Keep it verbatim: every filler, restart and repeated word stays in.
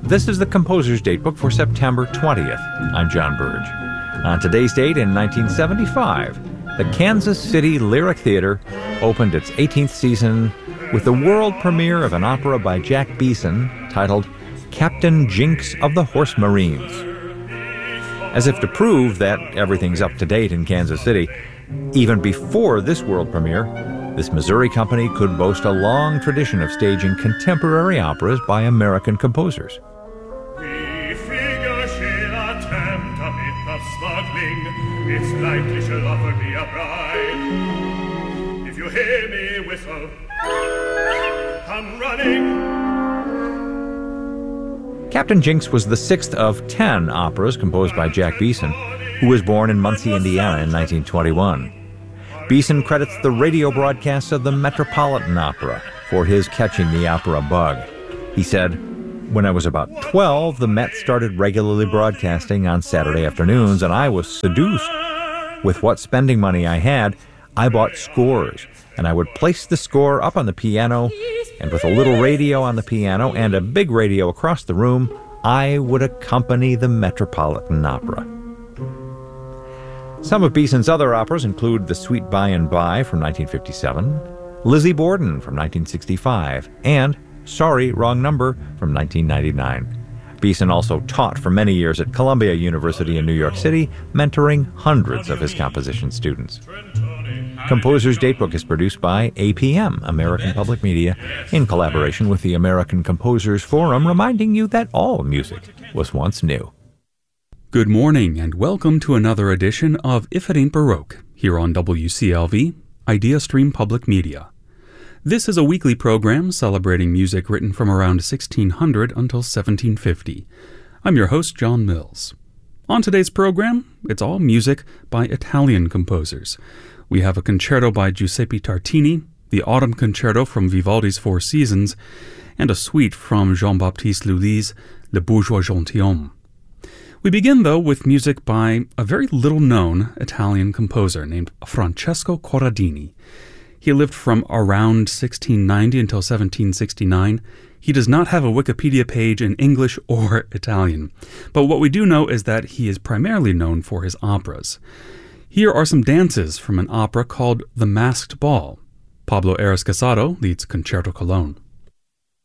This is the Composer's Datebook for September twentieth. I'm John Burge. On today's date in nineteen seventy-five, the Kansas City Lyric Theater opened its eighteenth season with the world premiere of an opera by Jack Beeson titled Captain Jinks of the Horse Marines. As if to prove that everything's up to date in Kansas City, even before this world premiere, this Missouri company could boast a long tradition of staging contemporary operas by American composers. We figure she'll attempt a bit of smuggling. It's likely she'll offer me a bride. If you hear me whistle, come running. Captain Jinks was the sixth of ten operas composed by Jack Beeson, who was born in Muncie, Indiana in nineteen twenty-one. Beeson credits the radio broadcasts of the Metropolitan Opera for his catching the opera bug. He said, "When I was about twelve, the Met started regularly broadcasting on Saturday afternoons, and I was seduced. With what spending money I had, I bought scores, and I would place the score up on the piano, and with a little radio on the piano and a big radio across the room, I would accompany the Metropolitan Opera." Some of Beeson's other operas include The Sweet By and By from nineteen fifty-seven, Lizzie Borden from nineteen sixty-five, and Sorry, Wrong Number from nineteen ninety-nine. Beeson also taught for many years at Columbia University in New York City, mentoring hundreds of his composition students. Composer's Datebook is produced by A P M, American Public Media, in collaboration with the American Composers Forum, reminding you that all music was once new. Good morning, and welcome to another edition of If It Ain't Baroque, here on W C L V, IdeaStream Public Media. This is a weekly program celebrating music written from around sixteen hundred until seventeen fifty. I'm your host, John Mills. On today's program, it's all music by Italian composers. We have a concerto by Giuseppe Tartini, the Autumn Concerto from Vivaldi's Four Seasons, and a suite from Jean-Baptiste Lully's Le Bourgeois Gentilhomme. We begin, though, with music by a very little-known Italian composer named Francesco Corradini. He lived from around sixteen ninety until seventeen sixty-nine. He does not have a Wikipedia page in English or Italian, but what we do know is that he is primarily known for his operas. Here are some dances from an opera called The Masked Ball. Pablo Aras Casado leads Concerto Cologne.